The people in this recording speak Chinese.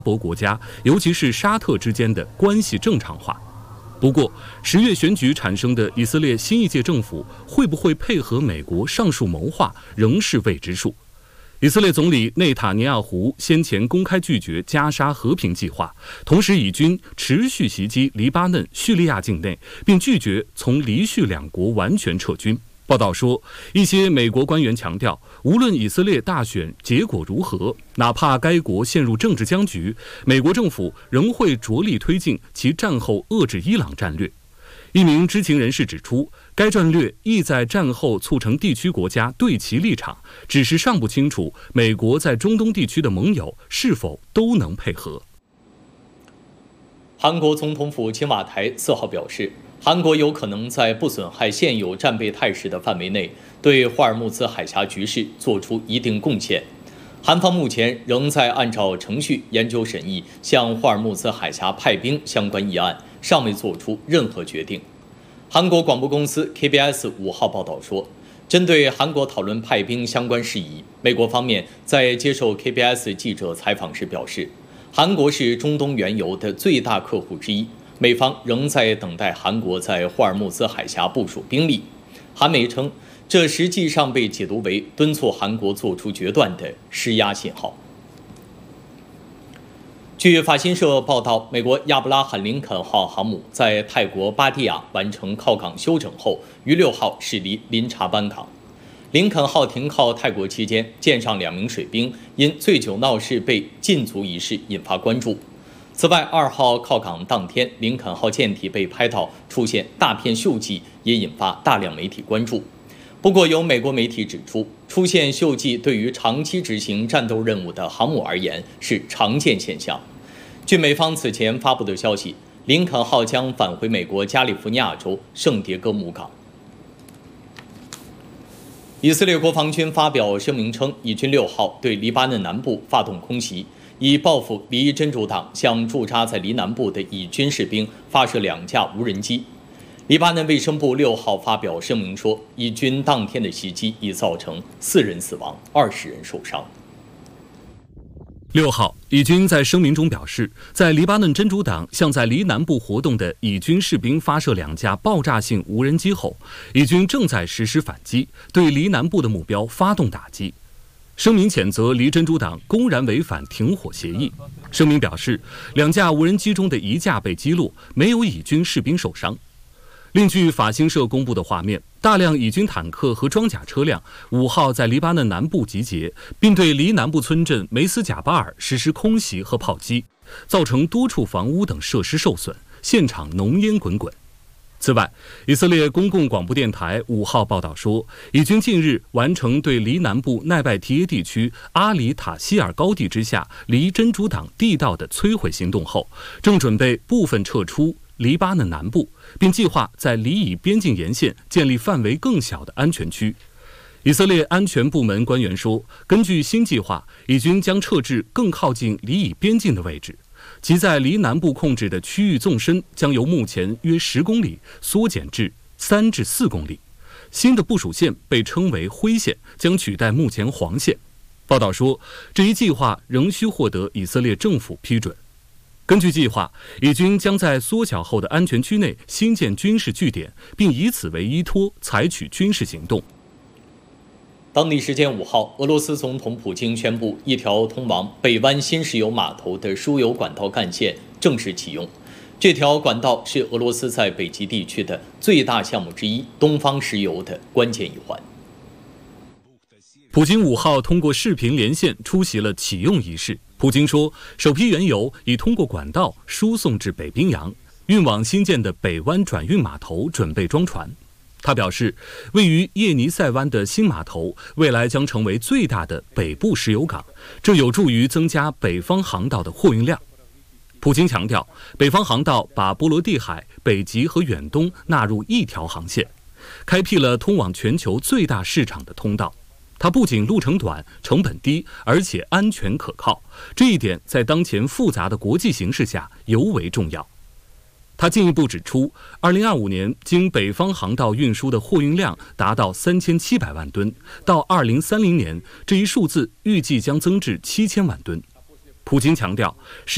伯国家，尤其是沙特之间的关系正常化。不过，10月选举产生的以色列新一届政府会不会配合美国上述谋划，仍是未知数。以色列总理内塔尼亚胡先前公开拒绝加沙和平计划，同时以军持续袭击黎巴嫩、叙利亚境内，并拒绝从黎叙两国完全撤军。报道说，一些美国官员强调，无论以色列大选结果如何，哪怕该国陷入政治僵局，美国政府仍会着力推进其战后遏制伊朗战略。一名知情人士指出，该战略意在战后促成地区国家对其立场，只是尚不清楚美国在中东地区的盟友是否都能配合。 韩国总统府青瓦台4号表示，韩国有可能在不损害现有战备态势的范围内，对霍尔木兹海峡局势做出一定贡献。韩方目前仍在按照程序研究审议向霍尔木兹海峡派兵相关议案，尚未做出任何决定。韩国广播公司 KBS 5号报道说，针对韩国讨论派兵相关事宜，美国方面在接受 KBS 记者采访时表示，韩国是中东原油的最大客户之一，美方仍在等待韩国在霍尔木兹海峡部署兵力。韩媒称，这实际上被解读为敦促韩国做出决断的施压信号。据法新社报道，美国亚布拉罕·林肯号航母在泰国芭堤雅完成靠港休整后，于6号驶离林察班港。林肯号停靠泰国期间，舰上2名水兵因醉酒闹事被禁足一事引发关注。此外，2号靠港当天，林肯号舰体被拍到出现大片锈迹，也引发大量媒体关注。不过，有美国媒体指出，出现锈迹对于长期执行战斗任务的航母而言是常见现象。据美方此前发布的消息，林肯号将返回美国加利福尼亚州圣迭戈母港。以色列国防军发表声明称，以军6号对黎巴嫩南部发动空袭，以报复黎真主党向驻扎在黎南部的以军士兵发射2架无人机。黎巴嫩卫生部6号发表声明说，以军当天的袭击已造成4人死亡，20人受伤。 6号，以军在声明中表示，在黎巴嫩真主党向在黎南部活动的以军士兵发射2架爆炸性无人机后，以军正在实施反击，对黎南部的目标发动打击。声明谴责黎真主党公然违反停火协议。声明表示，2架无人机中的1架被击落，没有以军士兵受伤。另据法新社公布的画面，大量以军坦克和装甲车辆5号在黎巴嫩南部集结，并对黎南部村镇梅斯贾巴尔实施空袭和炮击，造成多处房屋等设施受损，现场浓烟滚滚。此外，以色列公共广播电台5号报道说，以军近日完成对黎南部奈拜提耶地区阿里塔希尔高地之下黎真主党地道的摧毁行动后，正准备部分撤出黎巴嫩南部，并计划在黎以边境沿线建立范围更小的安全区。以色列安全部门官员说，根据新计划，以军将撤至更靠近黎以边境的位置，其在黎南部控制的区域纵深将由目前约10公里缩减至3至4公里。新的部署线被称为灰线，将取代目前黄线。报道说，这一计划仍需获得以色列政府批准。根据计划，以军将在缩小后的安全区内新建军事据点，并以此为依托采取军事行动。 当地时间5号，俄罗斯总统普京宣布，一条通往北湾新石油码头的输油管道干线正式启用。这条管道是俄罗斯在北极地区的最大项目之一——东方石油的关键一环。 普京5号通过视频连线出席了启用仪式。普京说，首批原油已通过管道输送至北冰洋，运往新建的北湾转运码头准备装船。他表示，位于叶尼塞湾的新码头未来将成为最大的北部石油港，这有助于增加北方航道的货运量。普京强调，北方航道把波罗的海、北极和远东纳入一条航线，开辟了通往全球最大市场的通道。它不仅路程短、成本低，而且安全可靠，这一点在当前复杂的国际形势下尤为重要。他进一步指出，2025年经北方航道运输的货运量达到3700万吨，到2030年，这一数字预计将增至7000万吨。普京强调，